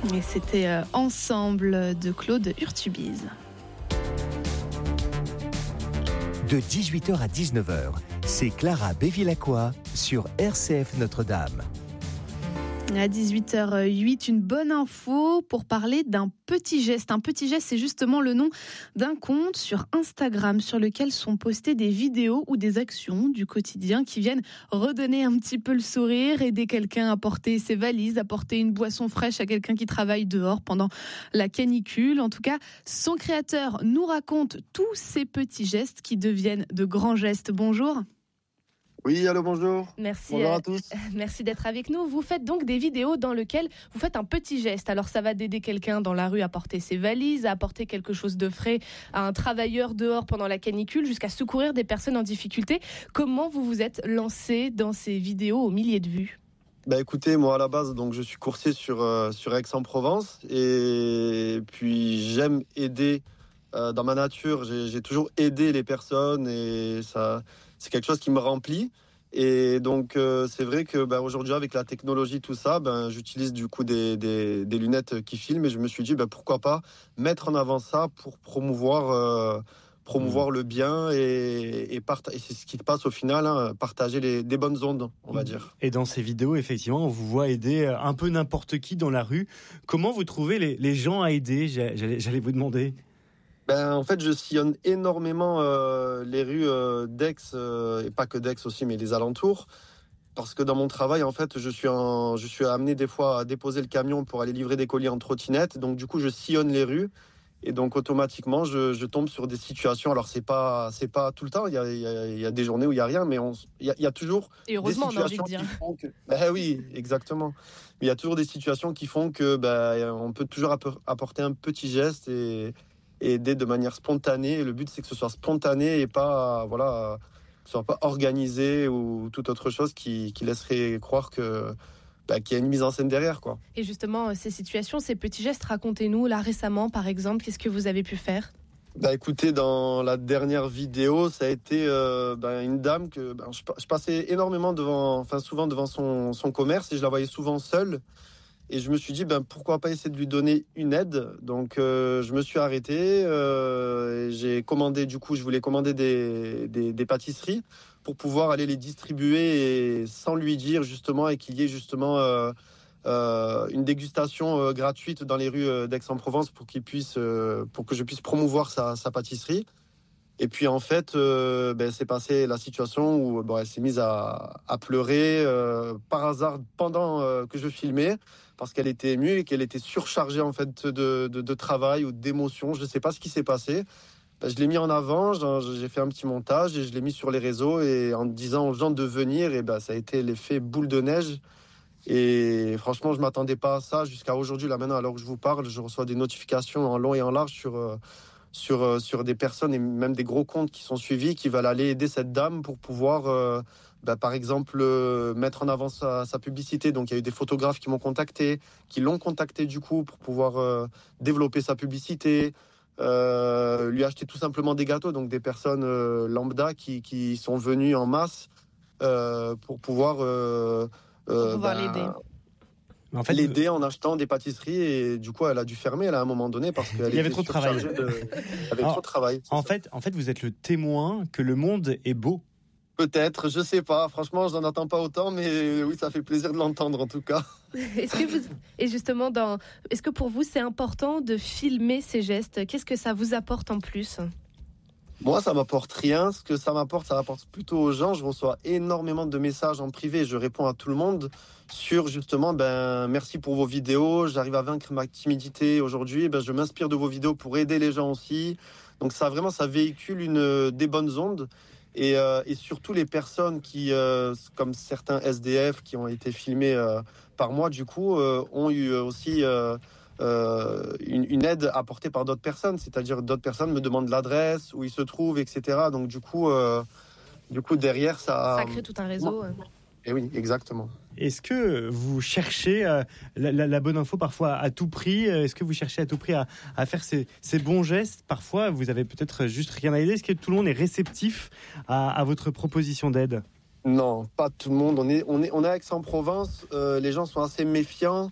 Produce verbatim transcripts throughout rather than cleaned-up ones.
Et c'était euh, Ensemble de Claude Urtubise. De dix-huit heures à dix-neuf heures, c'est Clara Bévilacqua sur R C F Notre-Dame. À dix-huit heures huit, une bonne info pour parler d'un petit geste. Un petit geste, c'est justement le nom d'un compte sur Instagram sur lequel sont postées des vidéos ou des actions du quotidien qui viennent redonner un petit peu le sourire, aider quelqu'un à porter ses valises, à porter une boisson fraîche à quelqu'un qui travaille dehors pendant la canicule. En tout cas, son créateur nous raconte tous ces petits gestes qui deviennent de grands gestes. Bonjour. Oui, allô, bonjour. Merci, bonjour à euh, tous. Merci d'être avec nous. Vous faites donc des vidéos dans lesquelles vous faites un petit geste. Alors ça va d'aider quelqu'un dans la rue à porter ses valises, à apporter quelque chose de frais à un travailleur dehors pendant la canicule, jusqu'à secourir des personnes en difficulté. Comment vous vous êtes lancé dans ces vidéos aux milliers de vues ? Bah écoutez, moi à la base, donc je suis coursier sur euh, sur Aix-en-Provence et puis j'aime aider. Euh, dans ma nature, j'ai, j'ai toujours aidé les personnes et ça, c'est quelque chose qui me remplit. Et donc, euh, c'est vrai que ben, aujourd'hui, avec la technologie, tout ça, ben, j'utilise du coup des, des, des lunettes qui filment et je me suis dit, ben, pourquoi pas mettre en avant ça pour promouvoir, euh, promouvoir mmh. le bien et, et, part- et c'est ce qui passe au final, hein, partager les, des bonnes ondes, on va dire. Et dans ces vidéos, effectivement, on vous voit aider un peu n'importe qui dans la rue. Comment vous trouvez les, les gens à aider ? J'allais, j'allais vous demander. Ben, en fait, je sillonne énormément euh, les rues euh, d'Aix, euh, et pas que d'Aix aussi, mais les alentours. Parce que dans mon travail, en fait, je suis, en, je suis amené des fois à déposer le camion pour aller livrer des colis en trottinette. Donc, du coup, je sillonne les rues. Et donc, automatiquement, je, je tombe sur des situations. Alors, c'est pas, c'est pas tout le temps. Il y a, il y a, il y a des journées où il y a rien, mais on, il y a, il y a toujours et heureusement, des situations on a envie de dire. qui font que... Ben oui, exactement. Mais il y a toujours des situations qui font que ben, on peut toujours apporter un petit geste et... et aider de manière spontanée. Et le but, c'est que ce soit spontané et pas, voilà, que ce soit pas organisé ou toute autre chose qui, qui laisserait croire que, bah, qu'il y a une mise en scène derrière, quoi. Et justement, ces situations, ces petits gestes, racontez-nous, là, récemment, par exemple, qu'est-ce que vous avez pu faire ? Bah écoutez, dans la dernière vidéo, ça a été euh, bah, une dame que bah, je, je passais énormément devant, enfin souvent devant son, son commerce et je la voyais souvent seule. Et je me suis dit, ben, pourquoi pas essayer de lui donner une aide. Donc, euh, je me suis arrêté. Euh, et j'ai commandé, du coup, je voulais commander des, des, des pâtisseries pour pouvoir aller les distribuer et sans lui dire, justement, et qu'il y ait justement euh, euh, une dégustation euh, gratuite dans les rues d'Aix-en-Provence pour qu'il puisse, euh, pour que je puisse promouvoir sa, sa pâtisserie. Et puis en fait, euh, ben, c'est passé la situation où bon, elle s'est mise à, à pleurer euh, par hasard pendant euh, que je filmais parce qu'elle était émue et qu'elle était surchargée en fait de, de, de travail ou d'émotions. Je ne sais pas ce qui s'est passé. Ben, je l'ai mis en avant, j'ai fait un petit montage et je l'ai mis sur les réseaux et en disant aux gens de venir, et ben, ça a été l'effet boule de neige. Et franchement, je ne m'attendais pas à ça jusqu'à aujourd'hui. Là maintenant, alors que je vous parle, je reçois des notifications en long et en large sur... Euh, Sur, sur des personnes et même des gros comptes qui sont suivis, qui veulent aller aider cette dame pour pouvoir, euh, bah, par exemple, euh, mettre en avant sa, sa publicité. Donc, il y a eu des photographes qui m'ont contacté, qui l'ont contacté du coup pour pouvoir euh, développer sa publicité, euh, lui acheter tout simplement des gâteaux. Donc, des personnes euh, lambda qui, qui sont venues en masse euh, pour pouvoir, euh, pour euh, pouvoir bah, l'aider. En fait, l'aider en achetant des pâtisseries et du coup elle a dû fermer là, à un moment donné parce qu'elle il y avait trop de travail. De... Il y avait Alors, trop de travail. En fait, en fait, vous êtes le témoin que le monde est beau. Peut-être, je sais pas. Franchement, je n'en attends pas autant, mais oui, ça fait plaisir de l'entendre en tout cas. Est-ce que vous... Et justement, dans... est-ce que pour vous c'est important de filmer ces gestes ? Qu'est-ce que ça vous apporte en plus ? Moi, ça m'apporte rien. Ce que ça m'apporte, ça m'apporte plutôt aux gens. Je reçois énormément de messages en privé. Je réponds à tout le monde sur justement, ben, merci pour vos vidéos. J'arrive à vaincre ma timidité aujourd'hui. Ben, je m'inspire de vos vidéos pour aider les gens aussi. Donc ça, vraiment, ça véhicule une, des bonnes ondes. Et, euh, et surtout les personnes qui, euh, comme certains S D F qui ont été filmés euh, par moi, du coup, euh, ont eu aussi... Euh, Euh, une, une aide apportée par d'autres personnes, c'est-à-dire d'autres personnes me demandent l'adresse, où ils se trouvent, et cetera. Donc du coup, euh, du coup derrière ça, ça crée tout un réseau. Ouais. Et oui, exactement. Est-ce que vous cherchez euh, la, la, la bonne info parfois à tout prix ? Est-ce que vous cherchez à tout prix à, à faire ces, ces bons gestes ? Parfois, vous avez peut-être juste rien à aider. Est-ce que tout le monde est réceptif à, à votre proposition d'aide ? Non, pas tout le monde. On est, on est, on est à Aix-en-Provence. Euh, les gens sont assez méfiants.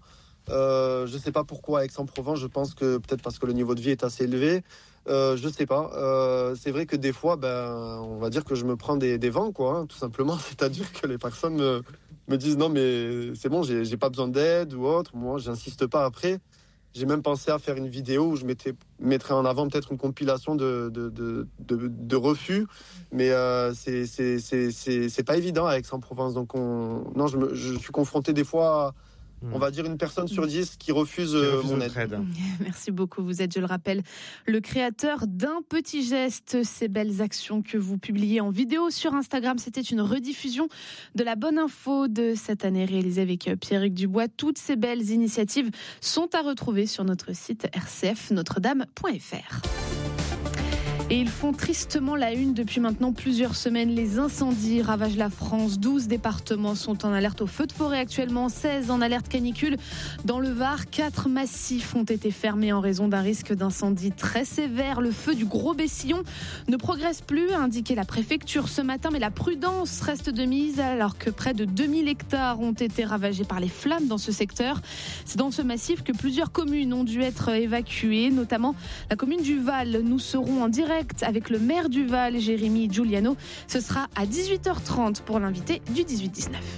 Euh, je ne sais pas pourquoi à Aix-en-Provence, je pense que peut-être parce que le niveau de vie est assez élevé. Euh, je ne sais pas. Euh, c'est vrai que des fois, ben, on va dire que je me prends des, des vents, quoi, hein, tout simplement. C'est-à-dire que les personnes me, me disent non, mais c'est bon, j'ai, j'ai pas besoin d'aide ou autre. Moi, j'insiste pas après. J'ai même pensé à faire une vidéo où je mettais, mettrais en avant peut-être une compilation de, de, de, de, de refus. Mais euh, c'est, c'est, c'est, c'est, c'est pas évident à Aix-en-Provence. Donc, on... non, je, me, je suis confronté des fois à, on va dire une personne sur dix qui refuse, qui refuse mon aide. aide. Merci beaucoup. Vous êtes, je le rappelle, le créateur d'Un petit geste. Ces belles actions que vous publiez en vidéo sur Instagram, c'était une rediffusion de la bonne info de cette année réalisée avec Pierrick Dubois. Toutes ces belles initiatives sont à retrouver sur notre site r c f notre dame point f r. Et ils font tristement la une depuis maintenant plusieurs semaines. Les incendies ravagent la France. douze départements sont en alerte au feu de forêt actuellement, seize en alerte canicule. Dans le Var, quatre massifs ont été fermés en raison d'un risque d'incendie très sévère. Le feu du Gros Bessillon ne progresse plus, a indiqué la préfecture ce matin, mais la prudence reste de mise alors que près de deux mille hectares ont été ravagés par les flammes dans ce secteur. C'est dans ce massif que plusieurs communes ont dû être évacuées, notamment la commune du Val. Nous serons en direct avec le maire du Val, Jérémy Giuliano. Ce sera à dix-huit heures trente pour l'invité du dix-huit dix-neuf.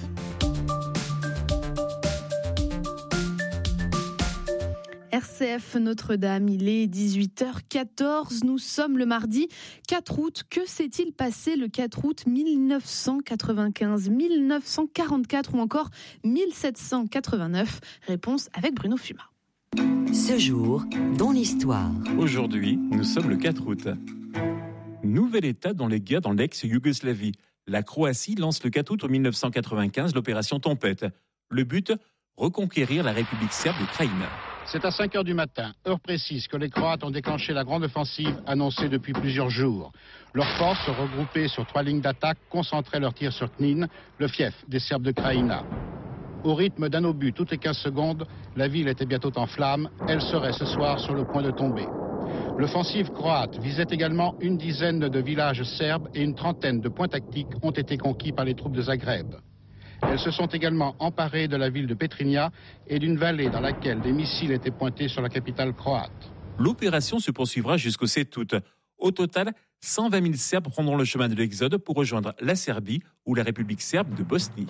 R C F Notre-Dame, il est dix-huit heures quatorze, nous sommes le mardi quatre août. Que s'est-il passé le quatre août mille neuf cent quatre-vingt-quinze, mille neuf cent quarante-quatre ou encore mille sept cent quatre-vingt-neuf? Réponse avec Bruno Fuma. Ce jour, dans l'histoire. Aujourd'hui, nous sommes le quatre août. Nouvel état dans les guerres dans l'ex-Yougoslavie. La Croatie lance le quatre août mille neuf cent quatre-vingt-quinze l'opération Tempête. Le but, reconquérir la République serbe de Krajina. C'est à cinq heures du matin, heure précise, que les Croates ont déclenché la grande offensive annoncée depuis plusieurs jours. Leurs forces, regroupées sur trois lignes d'attaque, concentraient leurs tirs sur Knin, le fief des Serbes de Krajina. Au rythme d'un obus toutes les quinze secondes, la ville était bientôt en flammes. Elle serait ce soir sur le point de tomber. L'offensive croate visait également une dizaine de villages serbes et une trentaine de points tactiques ont été conquis par les troupes de Zagreb. Elles se sont également emparées de la ville de Petrinja et d'une vallée dans laquelle des missiles étaient pointés sur la capitale croate. L'opération se poursuivra jusqu'au sept août. Au total, cent vingt mille Serbes prendront le chemin de l'Exode pour rejoindre la Serbie ou la République serbe de Bosnie.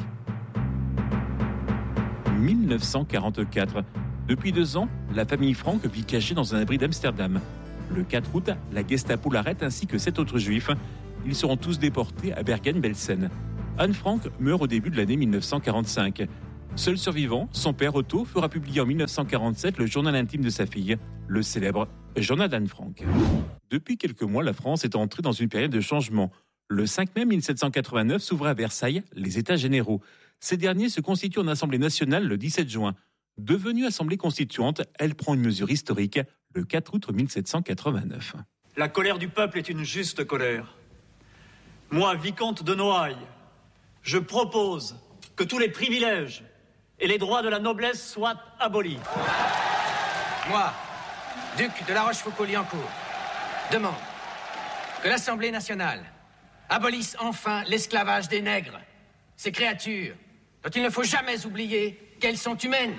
mille neuf cent quarante-quatre. Depuis deux ans, la famille Frank vit cachée dans un abri d'Amsterdam. Le quatre août, la Gestapo l'arrête ainsi que sept autres juifs. Ils seront tous déportés à Bergen-Belsen. Anne Frank meurt au début de l'année mille neuf cent quarante-cinq. Seul survivant, son père Otto fera publier en mille neuf cent quarante-sept le journal intime de sa fille, le célèbre Journal d'Anne Frank. Depuis quelques mois, la France est entrée dans une période de changement. Le cinq mai mille sept cent quatre-vingt-neuf s'ouvraient à Versailles les États généraux. Ces derniers se constituent en Assemblée nationale le dix-sept juin. Devenue Assemblée constituante, elle prend une mesure historique le quatre août mille sept cent quatre-vingt-neuf. La colère du peuple est une juste colère. Moi, vicomte de Noailles, je propose que tous les privilèges et les droits de la noblesse soient abolis. Moi, duc de La Rochefoucauld-Liancourt, demande que l'Assemblée nationale abolisse enfin l'esclavage des nègres, ces créatures dont il ne faut jamais oublier qu'elles sont humaines.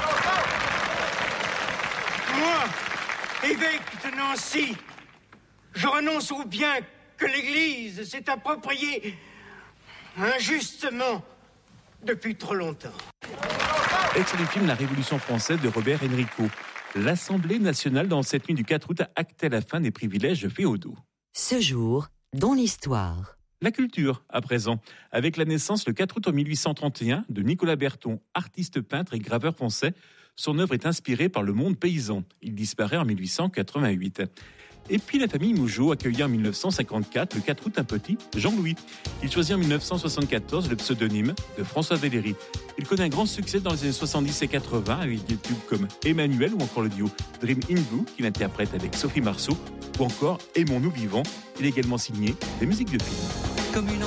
Moi, évêque de Nancy, je renonce au bien que l'Église s'est approprié injustement depuis trop longtemps. Extrait du film La Révolution française de Robert Enrico. L'Assemblée nationale, dans cette nuit du quatre août, actait la fin des privilèges féodaux. Ce jour, dans l'histoire. La culture, à présent, avec la naissance le quatre août mille huit cent trente et un de Nicolas Berton, artiste peintre et graveur français. Son œuvre est inspirée par le monde paysan. Il disparaît en mille huit cent quatre-vingt-huit. Et puis la famille Mougeot accueillit en mille neuf cent cinquante-quatre, le quatre août, un petit Jean-Louis. Il choisit en mille neuf cent soixante-quatorze le pseudonyme de François Véléry. Il connaît un grand succès dans les années soixante-dix et quatre-vingts avec des tubes comme Emmanuel ou encore le duo Dream In Blue qu'il interprète avec Sophie Marceau ou encore Aimons-nous vivants. Il est également signé des musiques de films. Comme une